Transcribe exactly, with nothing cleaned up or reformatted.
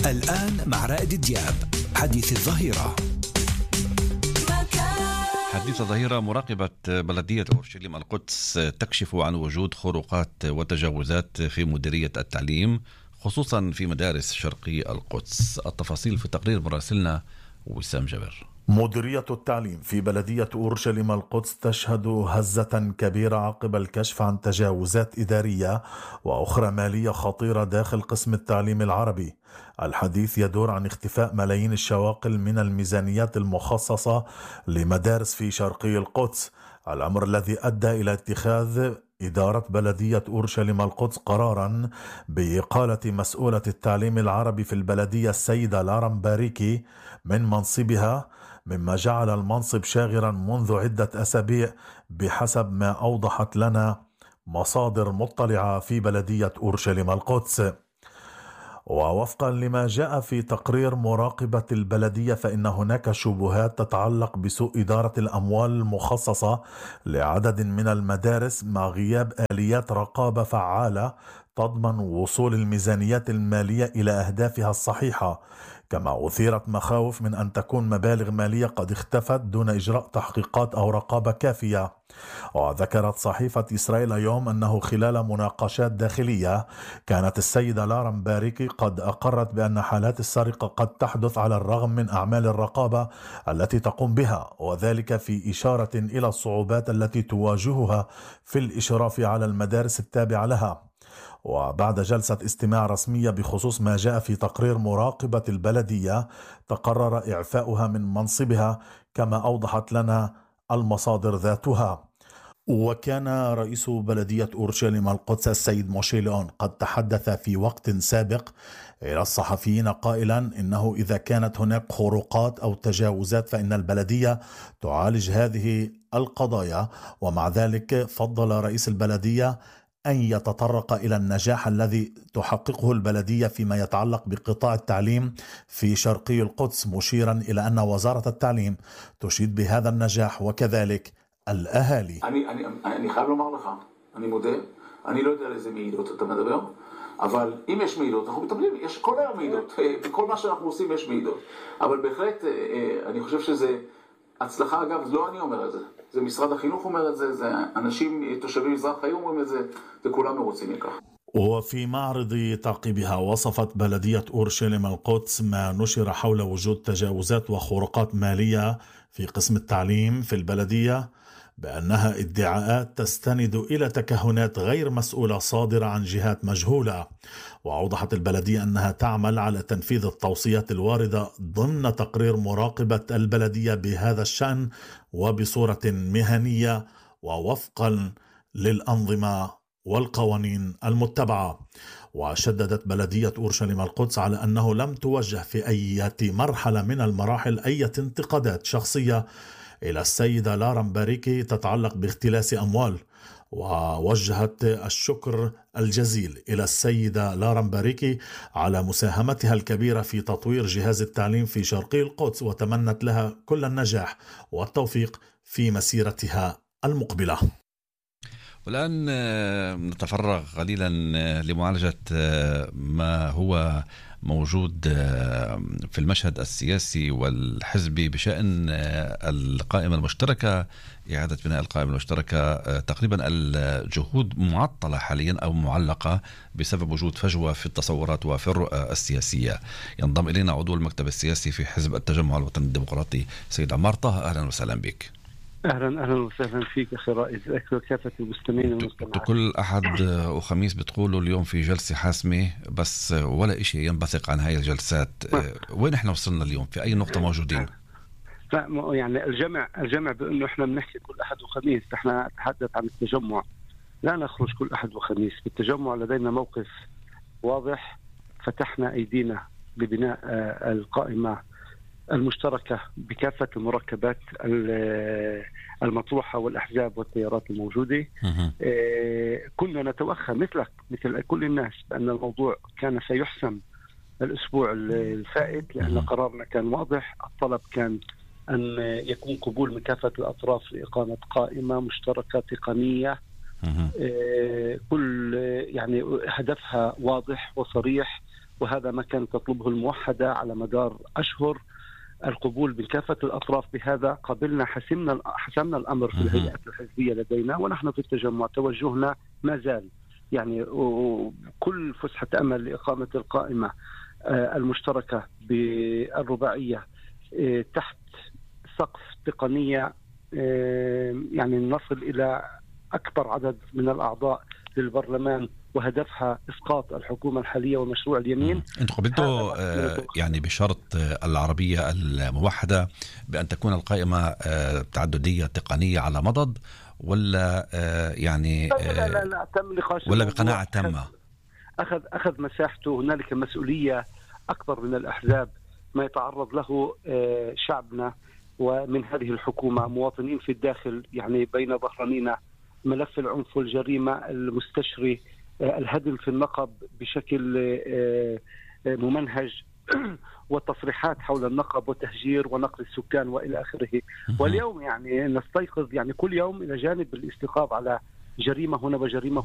الآن مع رائد دياب حديث الظهيرة. حديث الظهيرة. مراقبة بلدية أورشليم القدس تكشف عن وجود خروقات وتجاوزات في مديرية التعليم خصوصا في مدارس شرقي القدس. التفاصيل في تقرير مراسلنا وسام جبر. مديرية التعليم في بلدية أورشليم القدس تشهد هزة كبيرة عقب الكشف عن تجاوزات إدارية وأخرى مالية خطيرة داخل قسم التعليم العربي. الحديث يدور عن اختفاء ملايين الشواقل من الميزانيات المخصصة لمدارس في شرقي القدس، الأمر الذي أدى إلى اتخاذ إدارة بلدية أورشليم القدس قرارا بإقالة مسؤولة التعليم العربي في البلدية السيدة لارا مباركي من منصبها، مما جعل المنصب شاغرا منذ عدة أسابيع بحسب ما أوضحت لنا مصادر مطلعة في بلدية أورشليم القدس. ووفقا لما جاء في تقرير مراقبة البلدية فإن هناك شبهات تتعلق بسوء إدارة الأموال المخصصة لعدد من المدارس مع غياب آليات رقابة فعالة تضمن وصول الميزانيات المالية إلى أهدافها الصحيحة، كما أثيرت مخاوف من أن تكون مبالغ مالية قد اختفت دون إجراء تحقيقات أو رقابة كافية. وذكرت صحيفة إسرائيل اليوم أنه خلال مناقشات داخلية كانت السيدة لارا مباركي قد أقرت بأن حالات السرقة قد تحدث على الرغم من أعمال الرقابة التي تقوم بها، وذلك في إشارة إلى الصعوبات التي تواجهها في الإشراف على المدارس التابعة لها. وبعد جلسة استماع رسمية بخصوص ما جاء في تقرير مراقبة البلدية تقرر إعفاؤها من منصبها كما أوضحت لنا المصادر ذاتها. وكان رئيس بلدية أورشليم القدس السيد موشي ليون قد تحدث في وقت سابق إلى الصحفيين قائلا إنه إذا كانت هناك خروقات أو تجاوزات فإن البلدية تعالج هذه القضايا، ومع ذلك فضل رئيس البلدية أن يتطرق إلى النجاح الذي تحققه البلدية فيما يتعلق بقطاع التعليم في شرقي القدس، مشيرا إلى أن وزارة التعليم تشيد بهذا النجاح وكذلك الأهالي. אני, אני, אני חייב לומר לך, אני מודה, אני לא יודע על איזה מעידות אתה מדבר, אבל אם יש מעידות, אנחנו מטפלים, יש כל היום מעידות, בכל מה שאנחנו עושים יש מעידות, אבל בהחלט אני חושב שזה הצלחה. אגב, לא אני אומר את זה, זה משרד החינוך אומר את זה, זה אנשים, תושבים מזרח העיר אומרים את זה, וכולם מרוצים מכך. وفي معرض تعقيبها وصفت بلدية أورشليم القدس ما نشر حول وجود تجاوزات وخروقات مالية في قسم التعليم في البلدية بأنها ادعاءات تستند إلى تكهنات غير مسؤولة صادرة عن جهات مجهولة. وأوضحت البلدية أنها تعمل على تنفيذ التوصيات الواردة ضمن تقرير مراقبة البلدية بهذا الشأن وبصورة مهنية ووفقا للأنظمة والقوانين المتبعة. وشددت بلدية أورشليم القدس على أنه لم توجه في أي مرحلة من المراحل أي انتقادات شخصية إلى السيدة لارا مباركي تتعلق باختلاس أموال، ووجهت الشكر الجزيل إلى السيدة لارا مباركي على مساهمتها الكبيرة في تطوير جهاز التعليم في شرقي القدس، وتمنت لها كل النجاح والتوفيق في مسيرتها المقبلة. والآن نتفرغ قليلا لمعالجة ما هو موجود في المشهد السياسي والحزبي بشأن القائمة المشتركة، إعادة بناء القائمة المشتركة. تقريبا الجهود معطلة حاليا أو معلقة بسبب وجود فجوة في التصورات وفي الرؤى السياسية. ينضم إلينا عضو المكتب السياسي في حزب التجمع الوطني الديمقراطي سيد عمار طه. أهلا وسهلا بك. أهلا أهلا وسهلا فيك أخي رائد وكافة المستمعين والمستمعات. كل أحد وخميس بتقولوا اليوم في جلسة حاسمة بس ولا إشي ينبثق عن هاي الجلسات. وين إحنا وصلنا اليوم؟ في أي نقطة موجودين؟ يعني الجمع الجمع بأنه إحنا بنحكي كل أحد وخميس، إحنا نتحدث عن التجمع، لا نخرج كل أحد وخميس. بالتجمع لدينا موقف واضح، فتحنا أيدينا ببناء القائمة المشتركة بكافة المركبات المطروحة والأحزاب والتيارات الموجودة. كنا نتوخى مثلك مثل كل الناس بأن الموضوع كان سيحسم الأسبوع الفائت، لأن قرارنا كان واضح. الطلب كان أن يكون قبول من كافة الأطراف لإقامة قائمة مشتركة تقنية كل يعني هدفها واضح وصريح، وهذا ما كانت تطلبه الموحدة على مدار أشهر. القبول من كافة الأطراف بهذا، قبلنا حسمنا حسمنا الأمر في الهيئة الحزبية لدينا، ونحن في التجمع توجهنا ما زال يعني كل فسحة أمل لإقامة القائمة المشتركة بالرباعية تحت سقف تقنية، يعني نصل إلى أكبر عدد من الأعضاء للبرلمان، وهدفها إسقاط الحكومة الحالية ومشروع اليمين. أنتم قبلتوا آه يعني بشرط آه العربية الموحدة بأن تكون القائمة آه تعددية تقنية على مضض، ولا آه يعني آه لا لا لا تم نقاش ولا بقناعة تامة؟ أخذ أخذ مساحته. هنالك مسؤولية أكبر من الأحزاب ما يتعرض له آه شعبنا ومن هذه الحكومة، مواطنين في الداخل يعني بين ظهرانينا، ملف العنف والجريمة المستشري، الهدم في النقب بشكل ممنهج، والتصريحات حول النقب وتهجير ونقل السكان وإلى آخره. واليوم يعني نستيقظ يعني كل يوم إلى جانب الاستيقاظ على جريمة هنا وجريمة